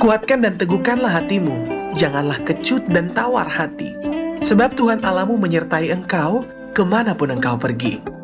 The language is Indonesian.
Kuatkan dan teguhkanlah hatimu, janganlah kecut dan tawar hati. Sebab Tuhan Allahmu menyertai engkau kemanapun engkau pergi.